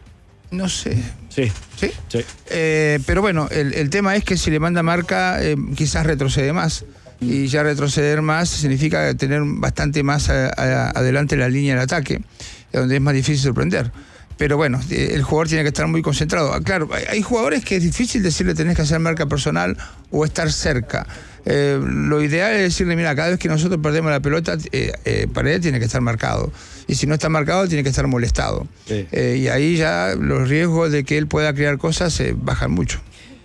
No sé. Sí. ¿Sí? Sí. Eh, pero bueno, el, el tema es que si le manda marca, eh, quizás retrocede más. Y ya retroceder más significa tener bastante más a, a, adelante la línea de ataque, donde es más difícil sorprender. Pero bueno, el jugador tiene que estar muy concentrado. Claro, hay jugadores que es difícil decirle tenés que hacer marca personal o estar cerca. Eh, lo ideal es decirle, mira, cada vez que nosotros perdemos la pelota, eh, eh, Paredes tiene que estar marcado. Y si no está marcado, tiene que estar molestado. Sí. Eh, y ahí ya los riesgos de que él pueda crear cosas se eh, bajan mucho.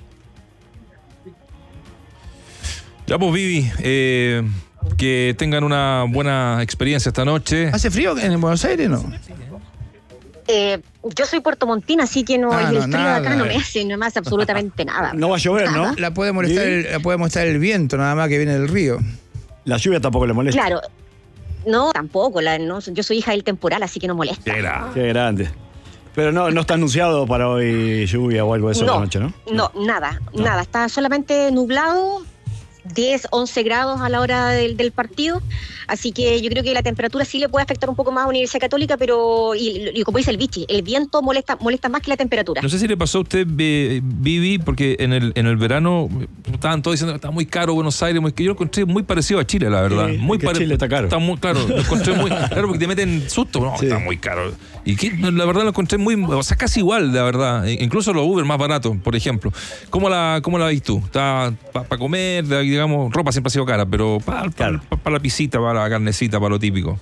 Ya pues, Vivi, eh, que tengan una buena experiencia esta noche. ¿Hace frío en Buenos Aires, no? Eh, yo soy puertomontina, así que no, Ah, y el no, frío nada. de acá no me hace, no me hace absolutamente nada. No va a llover, ¿no? La puede molestar, ¿Sí? el, la puede molestar el viento, nada más que viene del río. La lluvia tampoco le molesta. Claro. No, tampoco. La, no, yo soy hija del temporal, así que no molesta. Qué grande. Pero no, no está anunciado para hoy lluvia o algo de eso No, de la noche, ¿no? No, nada, nada. Está solamente nublado, diez, once grados a la hora del, del partido. Así que yo creo que la temperatura sí le puede afectar un poco más a Universidad Católica, pero, y, y como dice el Vichy, el viento molesta molesta más que la temperatura. No sé si le pasó a usted, eh, Vivi, porque en el, en el verano estaban todos diciendo que está muy caro Buenos Aires, muy, que yo lo encontré muy parecido a Chile, la verdad. Sí, muy es que pare- Chile está caro. Está muy claro, lo encontré muy claro porque te meten susto, no, Sí. está muy caro. Y que, la verdad lo encontré muy, o sea, casi igual, la verdad. Incluso los Uber más baratos, por ejemplo. ¿Cómo la, cómo la ves tú? Está para pa comer, digamos, ropa siempre ha sido cara, pero para pa, pa, pa la pisita, para la carnecita, para lo típico.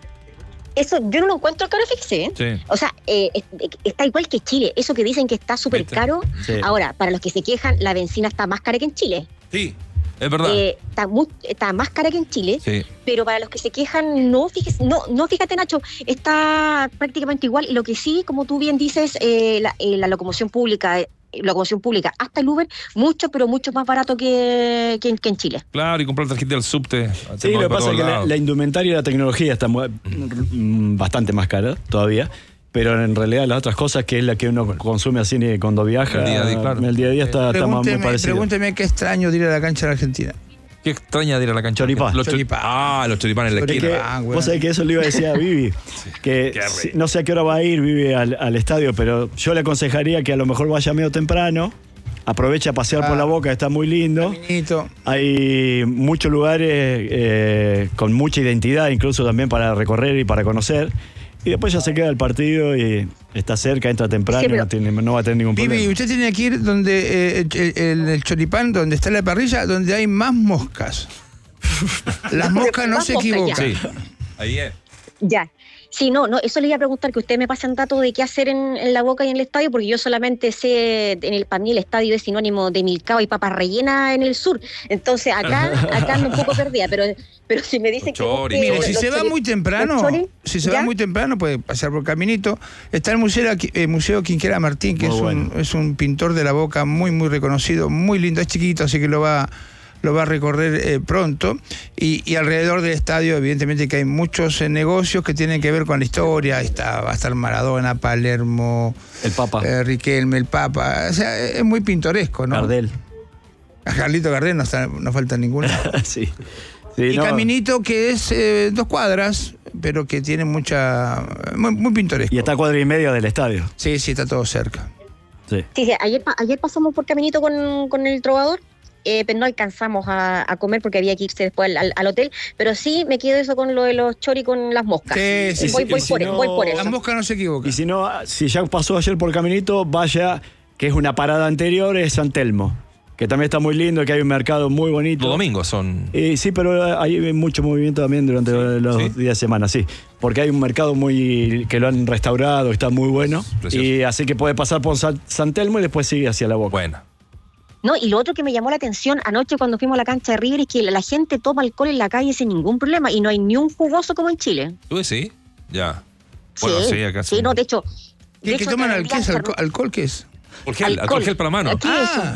Eso yo no lo encuentro caro, fíjese. ¿eh? Sí. O sea, eh, es- está igual que Chile. Eso que dicen que está súper ¿Viste? caro. Sí. Ahora, para los que se quejan, la benzina está más cara que en Chile. Sí, es verdad. Eh, está, muy- está más cara que en Chile. Sí. Pero para los que se quejan, no, fíjese, no, no, fíjate, Nacho, está prácticamente igual. Y lo que sí, como tú bien dices, eh, la, eh, la locomoción pública, eh, locomoción pública, hasta el Uber, mucho, pero mucho más barato que, que, en- que en Chile. Claro, y comprar tarjeta del subte. Sí, lo que pasa es que la, la indumentaria y la tecnología está mu- mm, bastante más cara todavía, pero en realidad las otras cosas, que es la que uno consume así ni cuando viaja, El día a día, claro. el día a día está, está más- muy Pregúnteme, parecido. pregúnteme qué extraño de ir a la cancha de Argentina. Qué extraña de ir a la cancha. Choripán. Los choripán. Ah, los choripanes en la Pero es esquina. que, vos sabés que eso le iba a decir a Vivi, que qué si- no sé a qué hora va a ir Vivi al, al estadio, pero yo le aconsejaría que a lo mejor vaya medio temprano, aproveche a pasear Ah. por la Boca, está muy lindo. Hay muchos lugares eh, con mucha identidad, incluso también para recorrer y para conocer. Y después ya se queda el partido y está cerca, entra temprano, Sí, pero- no, tiene- no va a tener ningún Vivi, problema. usted tiene que ir donde eh, el, el- el choripán, donde está la parrilla, donde hay más moscas. Las moscas no Más se moscas, equivocan. Sí, ahí es. Ya. Sí, no, no, eso le iba a preguntar, que usted me pasen datos de qué hacer en, en la Boca y en el estadio, porque yo solamente sé, en el, para mí el estadio es sinónimo de milcao y papas rellenas en el sur. Entonces acá, acá ando un poco perdida, pero, pero si me dicen que... busque Mire, los si se va chori- muy temprano, los chori, si se ¿ya? va muy temprano, puede pasar por Caminito. Está el Museo, eh, Museo Quinquera Martín, que Muy es, un, es un pintor de la Boca muy, muy reconocido, muy lindo, es chiquito, así que lo va, lo va a recorrer eh, pronto. Y, y alrededor del estadio, evidentemente que hay muchos eh, negocios que tienen que ver con la historia. Ahí está, va a estar Maradona, Palermo, el Papa, eh, Riquelme, el Papa. O sea, es muy pintoresco, ¿no? Gardel. A Carlito Gardel no, está, no falta ninguna. sí. Sí, Y no. Caminito, que es eh, dos cuadras, pero que tiene mucha... Muy, muy pintoresco. Y está a cuadra y media del estadio. Sí, sí, está todo cerca. Sí. Sí, sí, ayer, pa- ayer pasamos por Caminito con, con el trovador, eh, pero no alcanzamos a, a comer porque había que irse después al, al- al hotel, pero sí me quedo eso con lo de los chori con las moscas. Sí, sí, voy, sí, voy y si por, no- voy por eso. La mosca no se equivoca. Y si no, si ya pasó ayer por Caminito, vaya, que es una parada anterior, es San Telmo, que también está muy lindo, que hay un mercado muy bonito. Los domingos son. Y sí, pero hay mucho movimiento también durante los sí. días de semana, sí. Porque hay un mercado muy que lo han restaurado, está muy bueno. Precioso. Y así que puede pasar por San, San Telmo y después sigue hacia la Boca. Bueno. No, y lo otro que me llamó la atención anoche cuando fuimos a la cancha de River es que la, la gente toma alcohol en la calle sin ningún problema y no hay ni un jugoso como en Chile. ¿Tú decís? Ya. Bueno, sí, acá sí, no, de hecho... ¿Qué, de qué hecho, toman cada al, día ¿qué es se- alcohol, alcohol? ¿Qué es? Alcohol gel, alcohol gel para la mano. Aquí Ah.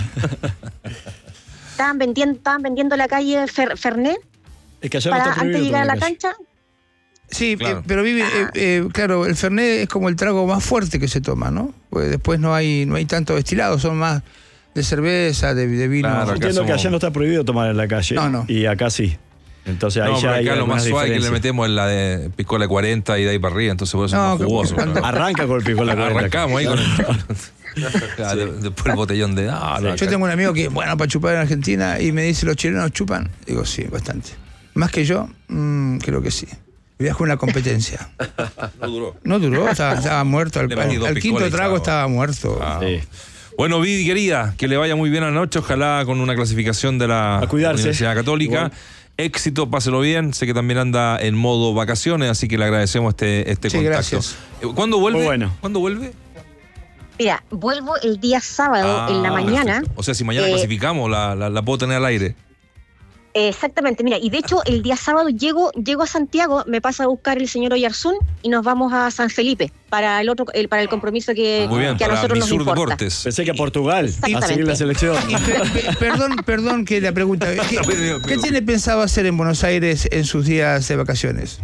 estaban vendiendo, estaban vendiendo en la calle Fer- Fernet Es que allá para no está antes de prohibido llegar a la tomar en cancha. Sí, Claro. eh, pero vive, eh, eh, claro, el Fernet es como el trago más fuerte que se toma, ¿no? Pues después no hay, no hay tanto destilado, son más de cerveza, de, de vino. Claro, Yo acá entiendo que somos- allá no está prohibido tomar en la calle. No, no. Y acá sí. Entonces ahí No, ya pero hay acá lo más algunas suave que le diferencias. metemos es la de piscola cuarenta y de ahí para arriba, entonces por eso No, es más jugoso. que- ¿no? Arranca con el pico la cuarenta. Arrancamos ahí con el. Ya, de- Después el botellón de. Ah, no, Yo acá- tengo un amigo que, bueno, para chupar en Argentina, y me dice, ¿los chilenos chupan? Digo, sí, bastante. Más que yo, mm, creo que sí. Viajo en la competencia. No duró. No duró, estaba, estaba muerto. Al, Le metí dos al quinto picoles, trago estaba. estaba muerto. Ah. Bueno, Vivi, querida, que le vaya muy bien anoche, ojalá con una clasificación de la cuidarse. Universidad Católica. Igual. Éxito, páselo bien. Sé que también anda en modo vacaciones, así que le agradecemos este, este Sí, contacto. gracias. Eh, ¿Cuándo vuelve? Muy bueno. ¿Cuándo vuelve? Mira, vuelvo el día sábado Ah, en la mañana. perfecto. O sea, si mañana Eh, clasificamos, la, la, la puedo tener al aire. Exactamente, mira, y de hecho el día sábado llego, llego a Santiago, me pasa a buscar el señor Oyarzún y nos vamos a San Felipe para el otro, el, para el compromiso que, Muy bien, que a para nosotros nos Misur importa. Deportes. Pensé que a Portugal, a seguir la selección. Y pe- pe- perdón, perdón que la pregunta. ¿Qué, ¿qué tiene pensado hacer en Buenos Aires en sus días de vacaciones?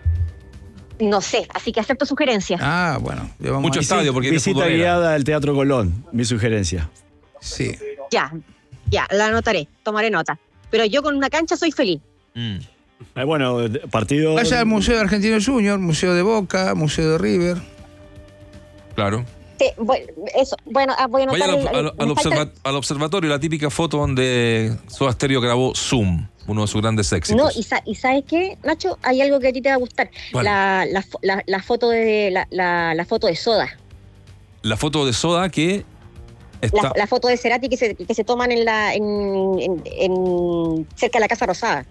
No sé, así que acepto sugerencias. Ah, bueno. Mucho estadio, porque eres Visita futbolera. guiada al Teatro Colón, mi sugerencia. Sí. Ya, ya, la anotaré, tomaré nota. Pero yo con una cancha soy feliz. Mm. Eh, bueno, partido... Vaya al Museo de Argentino Junior, Museo de Boca, Museo de River. Claro. Sí, bueno, eso, bueno, ah, voy a anotar. Vaya al, el- al- me al falta- observa- al observatorio, la típica foto donde Soda Stereo grabó Zoom, uno de sus grandes éxitos. No, y, sa- y ¿sabes qué, Nacho? Hay algo que a ti te va a gustar. ¿Cuál? La, la, fo- la, la foto de la, la, la foto de Soda. La foto de Soda que está... La, la foto de Cerati que se, que se toman en la en, en, en- cerca de la Casa Rosada.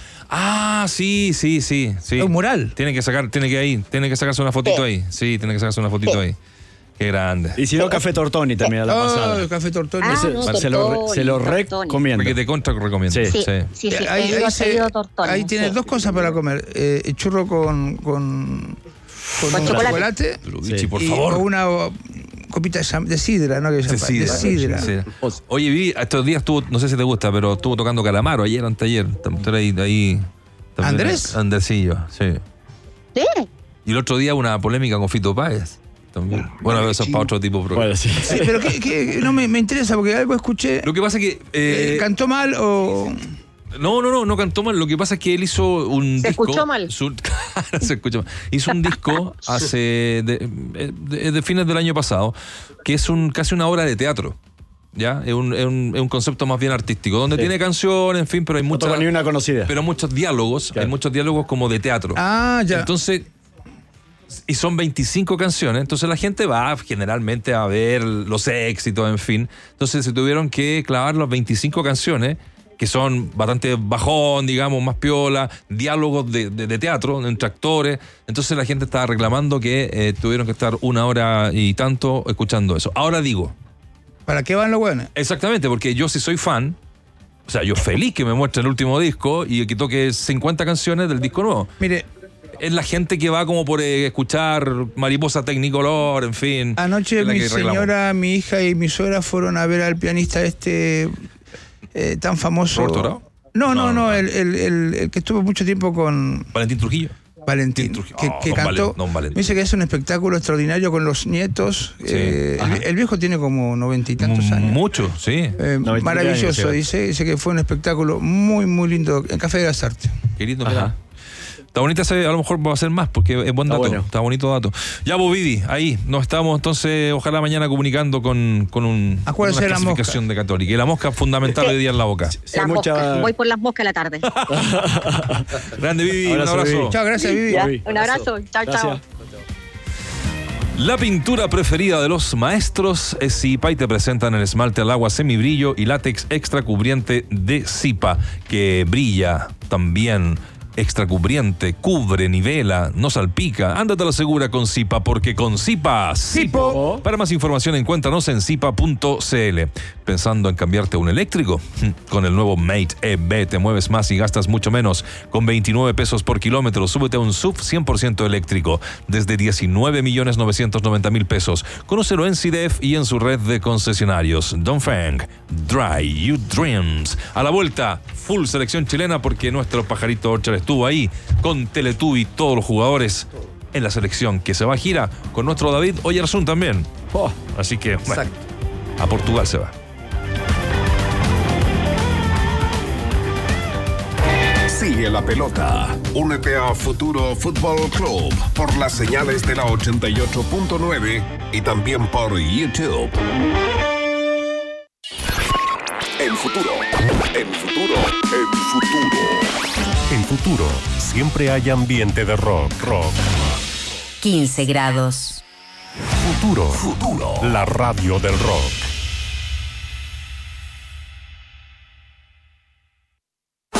Ah, sí, sí, sí, sí. Un mural. Tiene que sacar, tiene que ahí, tiene que sacarse una fotito Sí. ahí. Sí, tiene que sacarse una fotito Sí. ahí. Qué grande. Y si no, Café Tortoni también a la pasada. Oh, Café Tortoni. Ah, Ese- no, se, lo, re- se lo Tortoni, recomiendo. Porque te contra recomiendo. Sí. Sí, Sí. sí, sí. ahí he ido- ahí he se- ido a Tortoni, ahí tienes sí. dos cosas para comer. Eh, el churro con, con, con, Con un chocolate. chocolate. Pero, Vichy, Sí. por y favor. o una o, copita de, cham- de sidra, ¿no? Que De de sidra. sidra. Sí. Oye, vi, estos días estuvo, no sé si te gusta, pero estuvo tocando Calamaro ayer, anteayer. Tam- ahí, ahí también- ¿Andrés? Andresillo, sí. Sí. Y el otro día una polémica con Fito Páez. También. Bueno, eso es para otro tipo de programa. Bueno, sí. Sí, pero que, que no me, me interesa porque algo escuché. Lo que pasa es que... eh, Eh, ¿Cantó mal o...? No, no, no, no cantó mal. Lo que pasa es que él hizo un Se disco. escuchó mal. su- se escuchó mal. Hizo un disco hace. De, de- de fines del año pasado, que es un casi una obra de teatro. ¿Ya? Es un, es un, es un concepto más bien artístico, donde Sí. tiene canciones, en fin, pero hay No muchas. toco ni una conocida. Pero muchos diálogos, Claro. hay muchos diálogos como de teatro. Ah, ya. Entonces. Y son veinticinco canciones, entonces la gente va generalmente a ver los éxitos, en fin. Entonces se tuvieron que clavar las veinticinco canciones, que son bastante bajón, digamos, más piola, diálogos de, de- de teatro entre actores. Entonces la gente estaba reclamando que eh, tuvieron que estar una hora y tanto escuchando eso. Ahora digo, ¿Para qué van los buenos? exactamente, porque yo sí soy fan, o sea, yo feliz que me muestre el último disco y que toque cincuenta canciones del disco nuevo. Mire, Es la gente que va como por eh, escuchar Mariposa Tecnicolor, en fin. anoche es la mi que reclamo. señora, mi hija y mi suegra fueron a ver al pianista este eh, tan famoso. ¿Roberto Grau? No, no, No, no, no. El, el- el- el que estuvo mucho tiempo con Valentín Trujillo. Valentín, Trujillo. que, Oh, que don cantó. Valen- don Valentín. Me dice que es un espectáculo extraordinario con los nietos. Sí. Eh, Ajá. el, el viejo tiene como noventa y tantos años. Mucho, sí. Eh, noventa y maravilloso, años, dice, dice que fue un espectáculo muy, muy lindo en Café de las Artes. Qué lindo, Ajá. mira. Está bonita, ese, a lo mejor va a ser más, porque es buen Está dato. bueno. Está bonito dato. Ya, Bovidi, ahí. Nos estamos entonces, ojalá mañana comunicando con, con un, con Acuérdese una de la clasificación de Católica. Y la mosca fundamental Sí. hoy día en la boca. Sí, Las mucha- moscas. Voy por las moscas a la tarde. Grande, Vivi, Abrazo, un abrazo. Vivi. Chao, gracias, Vivi. Ya, Vivi. un abrazo. Chao, chao. Gracias. La pintura preferida de los maestros es Zipa y te presentan el esmalte al agua semibrillo y látex extra cubriente de Zipa, que brilla también. Extra cubriente, cubre, nivela, no salpica. Ándate a la segura con Zipa, porque con Zipa, Zipo. Para más información, encuéntranos en zipa punto c l. ¿Pensando en cambiarte a un eléctrico? Con el nuevo Mate E V te mueves más y gastas mucho menos. Con veintinueve pesos por kilómetro, súbete a un S U V cien por ciento eléctrico desde diecinueve millones novecientos noventa mil pesos. Conócelo en C I D E F y en su red de concesionarios. Dongfeng, Dry You Dreams. A la vuelta, full selección chilena, porque nuestro pajarito Orchard estuvo ahí con Teletubby, todos los jugadores en la selección que se va a gira con nuestro David Oyarzún también. Oh, Así que, bueno, a Portugal se va. Sigue la pelota. Únete a Futuro Fútbol Club por las señales de la ochenta y ocho punto nueve y también por YouTube. El futuro, el futuro, el futuro. El futuro, siempre hay ambiente de rock, rock. quince grados. Futuro, futuro, la radio del rock. En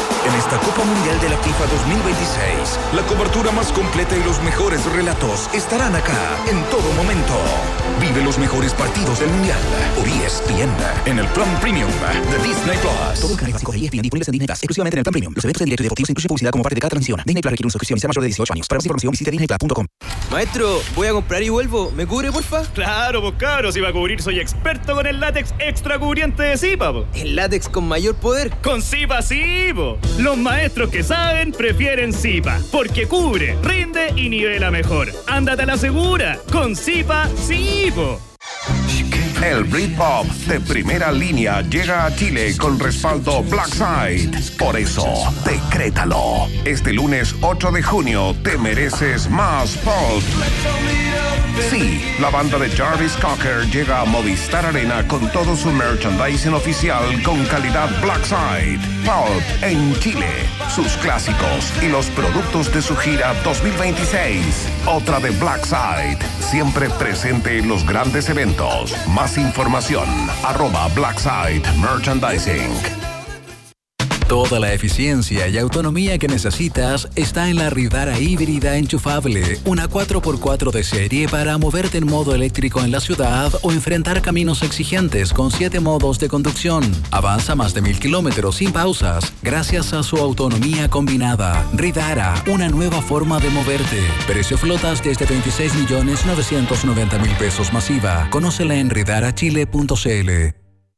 esta Copa Mundial de la FIFA dos mil veintiséis. La cobertura más completa y los mejores relatos estarán acá en todo momento. Vive los mejores partidos del Mundial por E S P N en el Plan Premium de Disney Plus. Todo el canal básico de E S P N disponibles en Disney Plus, exclusivamente en el Plan Premium. Los eventos en directo y deportivos incluyen publicidad como parte de cada transmisión. Disney Plus requiere una suscripción y sea mayor de dieciocho años. Para más información visite disney plus punto com. Maestro, voy a comprar y vuelvo. ¿Me cubre, porfa? Claro, pues cabros, si va a cubrir soy experto con el látex extra cubriente de Zipa, po. ¿El látex con mayor poder? Con Zipa sí, po. Los maestros que saben prefieren Zipa, porque cubre, rinde y nivela mejor. Ándate a la segura, con Zipa sí, po. El Britpop de primera línea llega a Chile con respaldo Blackside. Por eso, decrétalo. Este lunes ocho de junio te mereces más pop. Sí, la banda de Jarvis Cocker llega a Movistar Arena con todo su merchandising oficial con calidad Blackside. Pulp en Chile, sus clásicos y los productos de su gira dos mil veintiséis. Otra de Blackside, siempre presente en los grandes eventos. Más información, arroba Blackside Merchandising. Toda la eficiencia y autonomía que necesitas está en la Ridara híbrida enchufable, una cuatro por cuatro de serie para moverte en modo eléctrico en la ciudad o enfrentar caminos exigentes con siete modos de conducción. Avanza más de mil kilómetros sin pausas gracias a su autonomía combinada. Ridara, una nueva forma de moverte. Precio flotas desde veintiséis millones novecientos noventa mil pesos masiva. Conócela en ridara chile punto c l.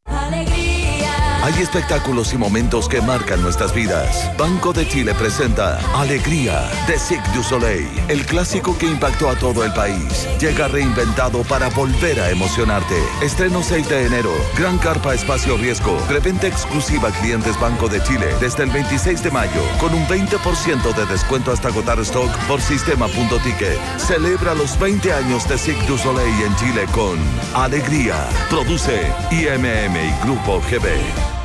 Hay espectáculos y momentos que marcan nuestras vidas. Banco de Chile presenta Alegría de Cirque du Soleil, el clásico que impactó a todo el país. Llega reinventado para volver a emocionarte. Estreno seis de enero. Gran carpa espacio riesgo. Preventa exclusiva a clientes Banco de Chile desde el veintiséis de mayo con un veinte por ciento de descuento hasta agotar stock por sistema punto ticket. Celebra los veinte años de Cirque du Soleil en Chile con Alegría. Produce I M M y Grupo G B.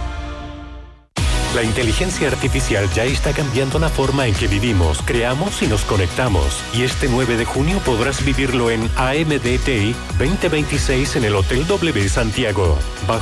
La inteligencia artificial ya está cambiando la forma en que vivimos, creamos y nos conectamos. Y este nueve de junio podrás vivirlo en A M D T I veinte veintiséis en el Hotel W Santiago. Bajo